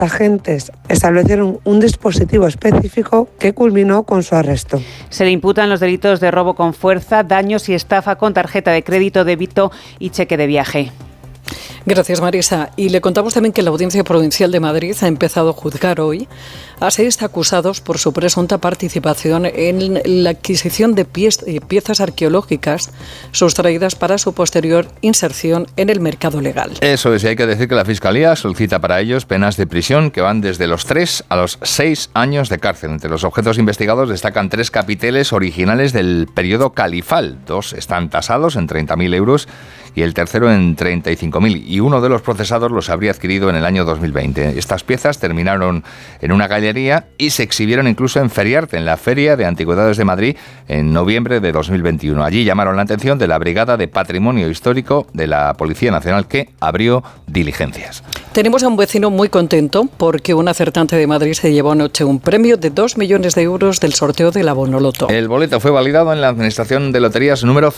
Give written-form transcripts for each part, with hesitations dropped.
agentes establecieron un dispositivo específico que culminó con su arresto. Se le imputan los delitos de robo con fuerza, daños y estafa con tarjeta de crédito, débito y cheque de viaje. Gracias, Marisa. Y le contamos también que la Audiencia Provincial de Madrid ha empezado a juzgar hoy a 6 acusados por su presunta participación en la adquisición de piezas arqueológicas sustraídas para su posterior inserción en el mercado legal. Eso es, y hay que decir que la Fiscalía solicita para ellos penas de prisión que van desde los 3 a los 6 años de cárcel. Entre los objetos investigados destacan 3 capiteles originales del periodo califal. 2 están tasados en 30.000 euros y el tercero en 35.000, y uno de los procesados los habría adquirido en el año 2020. Estas piezas terminaron en una galería y se exhibieron incluso en Feriarte, en la Feria de Antigüedades de Madrid, en noviembre de 2021. Allí llamaron la atención de la Brigada de Patrimonio Histórico de la Policía Nacional, que abrió diligencias. Tenemos a un vecino muy contento porque un acertante de Madrid se llevó anoche un premio de 2 millones de euros del sorteo del abono Loto. El boleto fue validado en la Administración de Loterías número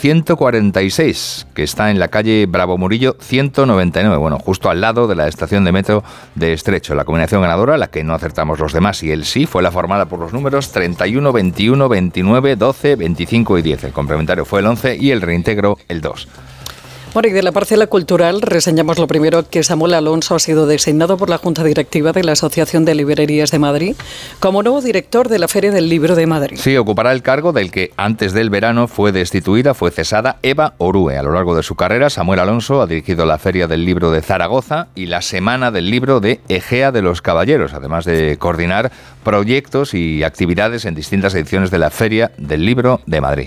146, que está en la calle Bravo Murillo 199, justo al lado de la estación de metro de Estrecho. La combinación ganadora, la que no acertamos los demás y él sí, fue la formada por los números 31, 21, 29, 12, 25 y 10. El complementario fue el 11 y el reintegro el 2. Bueno, y de la parcela cultural reseñamos lo primero, que Samuel Alonso ha sido designado por la Junta Directiva de la Asociación de Librerías de Madrid como nuevo director de la Feria del Libro de Madrid. Sí, ocupará el cargo del que antes del verano fue cesada Eva Orue. A lo largo de su carrera, Samuel Alonso ha dirigido la Feria del Libro de Zaragoza y la Semana del Libro de Egea de los Caballeros, además de coordinar proyectos y actividades en distintas ediciones de la Feria del Libro de Madrid.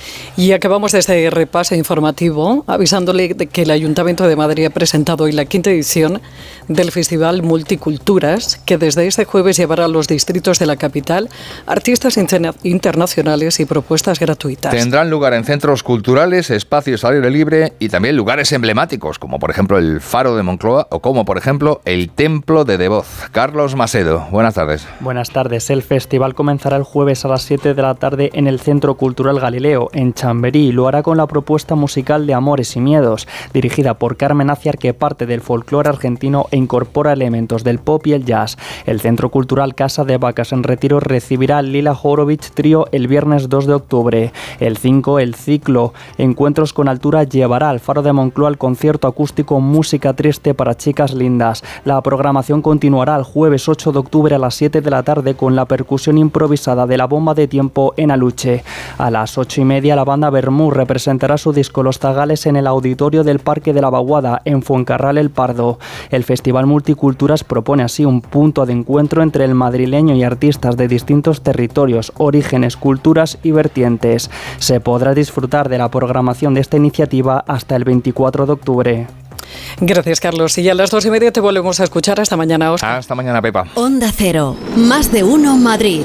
Y acabamos este repaso informativo avisándole de que el Ayuntamiento de Madrid ha presentado hoy la 5ª edición del Festival Multiculturas, que desde este jueves llevará a los distritos de la capital artistas internacionales y propuestas gratuitas. Tendrán lugar en centros culturales, espacios al aire libre y también lugares emblemáticos, como por ejemplo el Faro de Moncloa o como por ejemplo el Templo de Devoz. Carlos Macedo, buenas tardes. Buenas tardes. El festival comenzará el jueves a las 7 de la tarde en el Centro Cultural Galileo, en Chamberí. Lo hará con la propuesta musical de Amores y Miedos, dirigida por Carmen Aciar, que parte del folclore argentino e incorpora elementos del pop y el jazz. El Centro Cultural Casa de Vacas en Retiro recibirá al Lila Horowitz Trío el viernes 2 de octubre. El 5, el ciclo Encuentros con Altura llevará al Faro de Moncloa el concierto acústico Música Triste para Chicas Lindas. La programación continuará el jueves 8 de octubre a las 7 de la tarde con la percusión improvisada de la Bomba de Tiempo en Aluche. A las 8:30 la banda Bermú representará su disco Los Zagales en el auditorio del Parque de la Vaguada, en Fuencarral El Pardo. El Festival Multiculturas propone así un punto de encuentro entre el madrileño y artistas de distintos territorios, orígenes, culturas y vertientes. Se podrá disfrutar de la programación de esta iniciativa hasta el 24 de octubre. Gracias, Carlos. Y a las 2:30 te volvemos a escuchar. Hasta mañana, Óscar. Hasta mañana, Pepa. Onda Cero. Más de uno Madrid.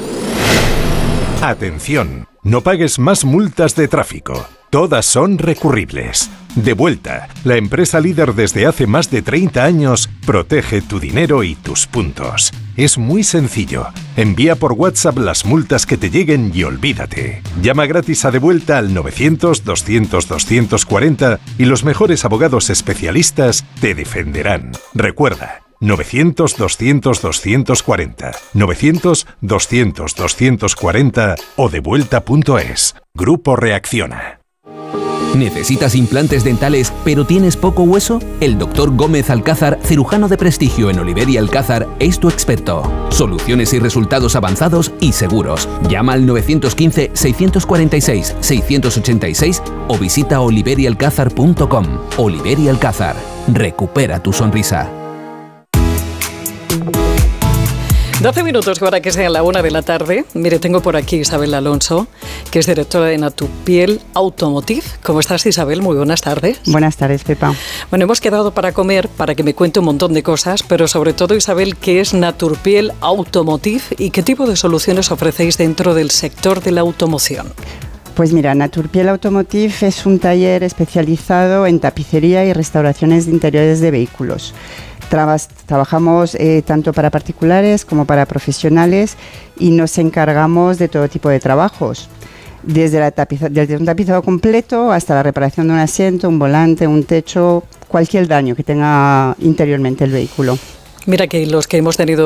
Atención, no pagues más multas de tráfico. Todas son recurribles. Devuelta, la empresa líder desde hace más de 30 años, protege tu dinero y tus puntos. Es muy sencillo. Envía por WhatsApp las multas que te lleguen y olvídate. Llama gratis a Devuelta al 900-200-240 y los mejores abogados especialistas te defenderán. Recuerda, 900-200-240, 900-200-240 o devuelta.es. Grupo Reacciona. ¿Necesitas implantes dentales pero tienes poco hueso? El Dr. Gómez Alcázar, cirujano de prestigio en Oliver y Alcázar, es tu experto. Soluciones y resultados avanzados y seguros. Llama al 915-646-686 o visita oliverialcázar.com. Oliver y Alcázar. Recupera tu sonrisa. 12 minutos para que sea la 1 de la tarde. Mire, tengo por aquí Isabel Alonso, que es directora de Naturpiel Automotive. ¿Cómo estás, Isabel? Muy buenas tardes. Buenas tardes, Pepa. Bueno, hemos quedado para comer, para que me cuente un montón de cosas, pero sobre todo, Isabel, ¿qué es Naturpiel Automotive y qué tipo de soluciones ofrecéis dentro del sector de la automoción? Pues mira, Naturpiel Automotive es un taller especializado en tapicería y restauraciones de interiores de vehículos. Trabajamos tanto para particulares como para profesionales y nos encargamos de todo tipo de trabajos, desde un tapizado completo hasta la reparación de un asiento, un volante, un techo, cualquier daño que tenga interiormente el vehículo. Mira que los que hemos tenido